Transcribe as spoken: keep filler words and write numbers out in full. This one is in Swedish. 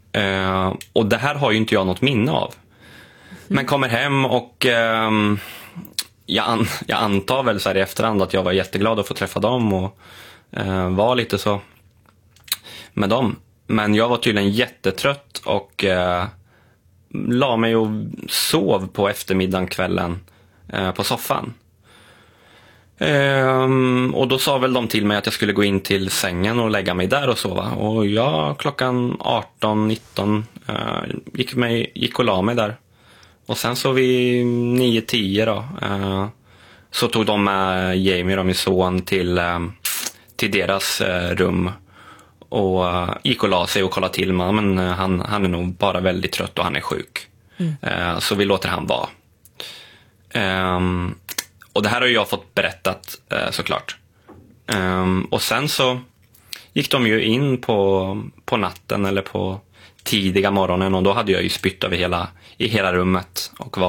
Eh, och det här har ju inte jag något minne av. Men kommer hem och eh, jag, an, jag antar väl så här i efterhand att jag var jätteglad att få träffa dem och eh, var lite så med dem. Men jag var tydligen jättetrött och eh, la mig och sov på eftermiddagen, kvällen eh, på soffan. Ehm, och då sa väl de till mig att jag skulle gå in till sängen och lägga mig där och sova. Och jag klockan arton nitton eh, gick, mig, gick och la mig där. Och sen så vid nio tio då eh, så tog de med Jamie och min son till, eh, till deras eh, rum. Och uh, gick och la sig och kollade till mig. Men uh, han, han är nog bara väldigt trött och han är sjuk. Mm. Uh, så vi låter han vara. Um, och det här har jag fått berättat uh, såklart. Um, och sen så gick de ju in på, på natten eller på tidiga morgonen. Och då hade jag ju spytt över hela, i hela rummet. Och var